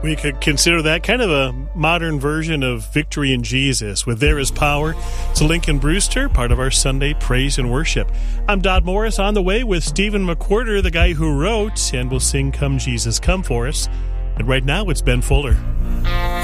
We could consider that kind of a modern version of Victory in Jesus with There Is Power. It's Lincoln Brewster, part of our Sunday Praise and Worship. I'm Dodd Morris, on the way with Stephen McWhirter, the guy who wrote, and we'll sing Come Jesus Come for us. And right now it's Ben Fuller.